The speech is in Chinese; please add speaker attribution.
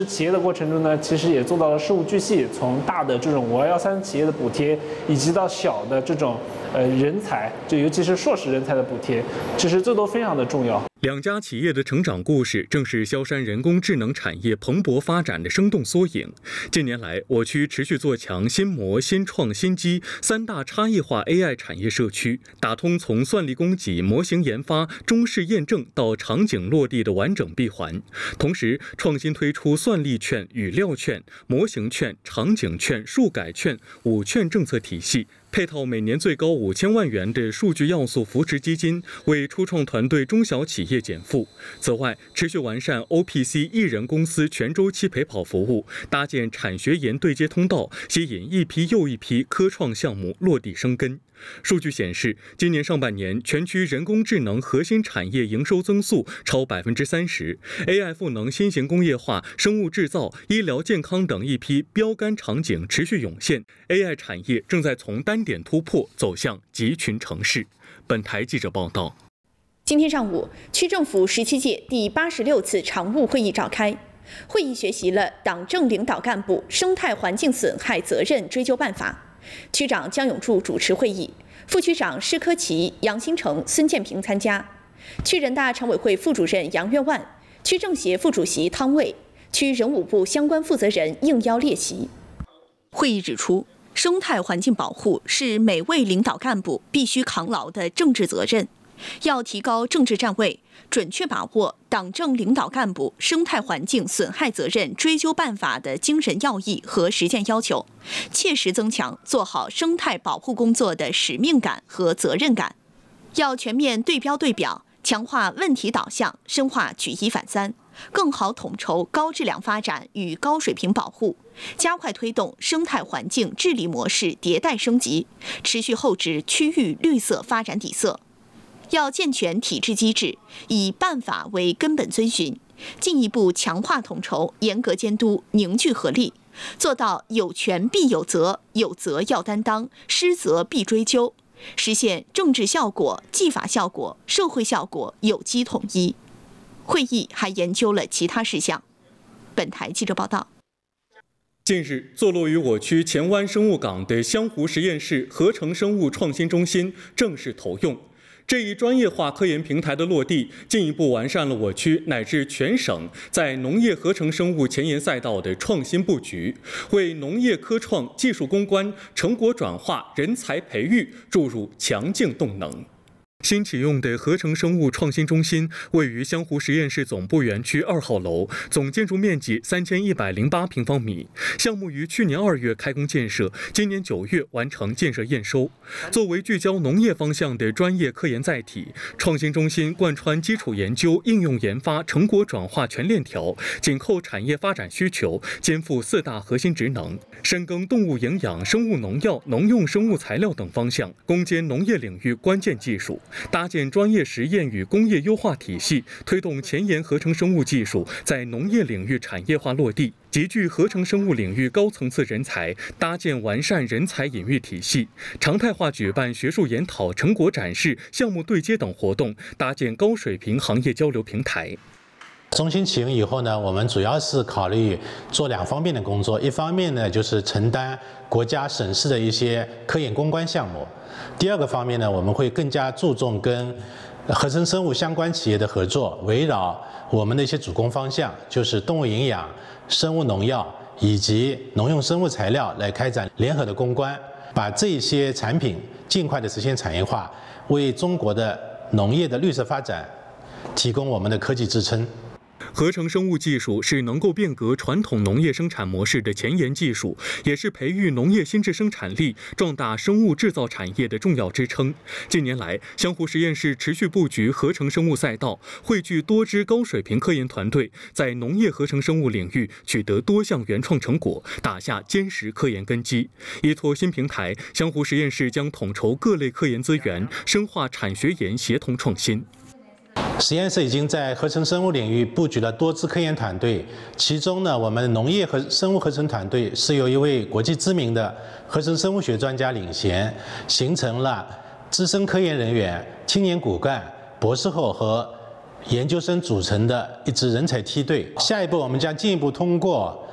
Speaker 1: 企业的过程中呢，其实也做到了事无巨细，从大的这种5.213企业的补贴，以及到小的这种人才，就尤其是硕士人才的补贴，其实这都非常的重要。
Speaker 2: 两家企业的成长故事，正是萧山人工智能产业蓬勃发展的生动缩影。近年来，我区持续做强新模、新创、新机三大差异化 AI 产业社区，打通从算力供给、模型研发、中试验证到场景落地的完整闭环。同时，创新推出算力券、语料券、模型券、场景券、数改券5券政策体系。配套每年最高5000万元的数据要素扶持基金，为初创团队、中小企业减负。此外，持续完善 OPC 艺人公司全周期陪跑服务，搭建产学研对接通道，吸引一批又一批科创项目落地生根。数据显示，今年上半年全区人工智能核心产业营收增速超30%，AI 赋能新型工业化、生物制造、医疗健康等一批标杆场景持续涌现。AI 产业正在从单点突破走向集群城市。本台记者报道。
Speaker 3: 今天上午，区政府17届第86次常务会议召开。会议学习了党政领导干部生态环境损害责任追究办法。区长江永柱主持会议，副区长施科奇、杨新成、孙建平参加。区人大常委会副主任杨月万、区政协副主席汤卫、区人武部相关负责人应邀列席。会议指出，生态环境保护是每位领导干部必须扛牢的政治责任，要提高政治站位，准确把握党政领导干部生态环境损害责任追究办法的精神要义和实践要求，切实增强做好生态保护工作的使命感和责任感。要全面对标对表，强化问题导向，深化举一反三，更好统筹高质量发展与高水平保护，加快推动生态环境治理模式迭代升级，持续厚植区域绿色发展底色。要健全体制机制，以办法为根本遵循，进一步强化统筹，严格监督，凝聚合力，做到有权必有责，有责要担当，失责必追究，实现政治效果、纪法效果、社会效果有机统一。会议还研究了其他事项。本台记者报道。
Speaker 2: 近日，坐落于我区前湾生物港的湘湖实验室合成生物创新中心正式投用。这一专业化科研平台的落地，进一步完善了我区乃至全省在农业合成生物前沿赛道的创新布局，为农业科创、技术攻关、成果转化、人才培育注入强劲动能。新启用的合成生物创新中心位于湘湖实验室总部园区2号楼，总建筑面积3108平方米。项目于去年2月开工建设，今年9月完成建设验收。作为聚焦农业方向的专业科研载体，创新中心贯穿基础研究、应用研发、成果转化全链条，紧扣产业发展需求，肩负4大核心职能，深耕动物营养、生物农药、农用生物材料等方向，攻坚农业领域关键技术。搭建专业实验与工业优化体系，推动前沿合成生物技术在农业领域产业化落地，集聚合成生物领域高层次人才，搭建完善人才引育体系，常态化举办学术研讨、成果展示、项目对接等活动，搭建高水平行业交流平台。
Speaker 4: 中心启用以后呢，我们主要是考虑做2方面的工作，一方面呢就是承担国家省市的一些科研攻关项目，第二个方面呢，我们会更加注重跟合成生物相关企业的合作，围绕我们的一些主攻方向，就是动物营养、生物农药以及农用生物材料来开展联合的攻关，把这些产品尽快的实现产业化，为中国的农业的绿色发展提供我们的科技支撑。
Speaker 2: 合成生物技术是能够变革传统农业生产模式的前沿技术，也是培育农业新质生产力、壮大生物制造产业的重要支撑。近年来，湘湖实验室持续布局合成生物赛道，汇聚多支高水平科研团队，在农业合成生物领域取得多项原创成果，打下坚实科研根基。依托新平台，湘湖实验室将统筹各类科研资源，深化产学研协同创新。
Speaker 4: 实验室已经在合成生物领域布局了多支科研团队，其中呢，我们农业和生物合成团队是由一位国际知名的合成生物学专家领衔，形成了资深科研人员、青年骨干、博士后和研究生组成的一支人才梯队。下一步，我们将进一步通过